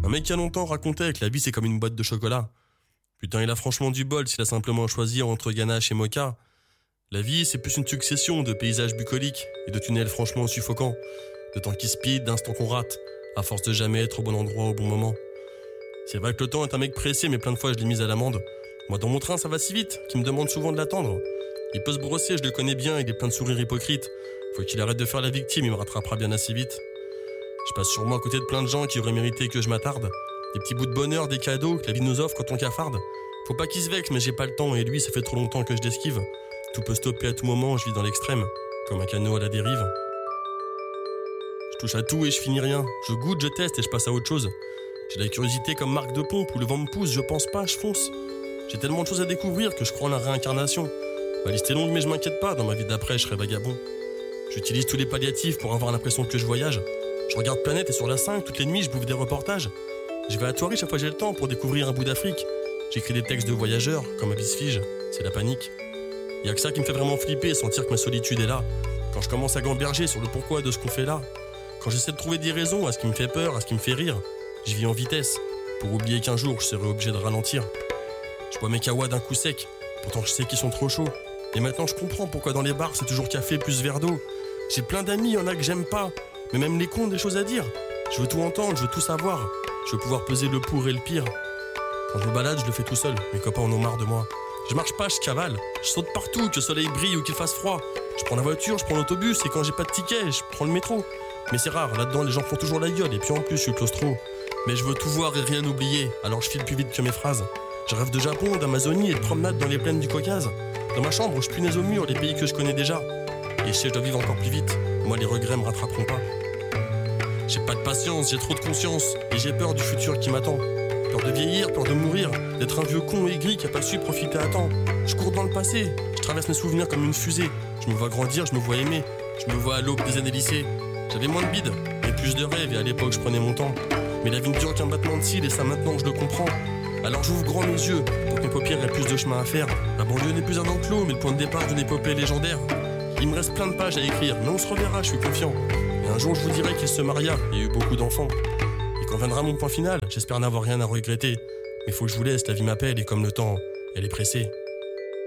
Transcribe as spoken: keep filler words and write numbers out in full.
Un mec qui a longtemps racontait que la vie c'est comme une boîte de chocolat. Putain, il a franchement du bol s'il a simplement choisi entre ganache et mocha. La vie c'est plus une succession de paysages bucoliques et de tunnels franchement suffocants, de temps qui speed, d'instants qu'on rate, à force de jamais être au bon endroit au bon moment. C'est vrai que le temps est un mec pressé, mais plein de fois je l'ai mis à l'amende. Moi dans mon train ça va si vite, qu'il me demande souvent de l'attendre. Il peut se brosser, je le connais bien, il est plein de sourires hypocrites. Faut qu'il arrête de faire la victime, il me rattrapera bien assez vite. Je passe sûrement à côté de plein de gens qui auraient mérité que je m'attarde. Des petits bouts de bonheur, des cadeaux que la vie nous offre quand on cafarde. Faut pas qu'il se vexe, mais j'ai pas le temps, et lui ça fait trop longtemps que je l'esquive. Tout peut stopper à tout moment, je vis dans l'extrême, comme un canot à la dérive. Je touche à tout et je finis rien. Je goûte, je teste et je passe à autre chose. J'ai la curiosité comme marque de pompe où le vent me pousse, je pense pas, je fonce. J'ai tellement de choses à découvrir que je crois en la réincarnation. Ma liste est longue mais je m'inquiète pas, dans ma vie d'après je serai vagabond. J'utilise tous les palliatifs pour avoir l'impression que je voyage. Je regarde Planète et sur la cinq, toutes les nuits je bouffe des reportages. Je vais à Thoiry chaque fois que j'ai le temps pour découvrir un bout d'Afrique. J'écris des textes de voyageurs, comme à Bisfige, c'est la panique. Y'a que ça qui me fait vraiment flipper, sentir que ma solitude est là. Quand je commence à gamberger sur le pourquoi de ce qu'on fait là. Quand j'essaie de trouver des raisons à ce qui me fait peur, à ce qui me fait rire. Je vis en vitesse, pour oublier qu'un jour je serai obligé de ralentir. Je bois mes kawas d'un coup sec, pourtant je sais qu'ils sont trop chauds. Et maintenant je comprends pourquoi dans les bars c'est toujours café plus verre d'eau. J'ai plein d'amis, y'en a que j'aime pas, mais même les cons ont des choses à dire. Je veux tout entendre, je veux tout savoir. Je veux pouvoir peser le pour et le pire. Quand je me balade, je le fais tout seul, mes copains en ont marre de moi. Je marche pas, je cavale, je saute partout, que le soleil brille ou qu'il fasse froid. Je prends la voiture, je prends l'autobus, et quand j'ai pas de ticket, je prends le métro. Mais c'est rare, là-dedans les gens font toujours la gueule, et puis en plus je suis claustro. Mais je veux tout voir et rien oublier, alors je file plus vite que mes phrases. Je rêve de Japon, d'Amazonie et de promenade dans les plaines du Caucase. Dans ma chambre, je punaise au mur les pays que je connais déjà. Et je sais, je dois vivre encore plus vite, moi les regrets me rattraperont pas. J'ai pas de patience, j'ai trop de conscience, et j'ai peur du futur qui m'attend. Peur de vieillir, peur de mourir, d'être un vieux con aigri qui a pas su profiter à temps. Je cours dans le passé, je traverse mes souvenirs comme une fusée. Je me vois grandir, je me vois aimer, je me vois à l'aube des années lycée. J'avais moins de bide, mais plus de rêves, et à l'époque je prenais mon temps. Mais la vie ne dure qu'un battement de cils, et ça maintenant je le comprends. Alors j'ouvre grand mes yeux, pour que mes paupières aient plus de chemin à faire. La banlieue n'est plus un enclos, mais le point de départ d'une épopée légendaire. Il me reste plein de pages à écrire, mais on se reverra, je suis confiant. Et un jour je vous dirai qu'il se maria, il y a eu beaucoup d'enfants. Et quand viendra mon point final, j'espère n'avoir rien à regretter. Mais faut que je vous laisse, la vie m'appelle, et comme le temps, elle est pressée.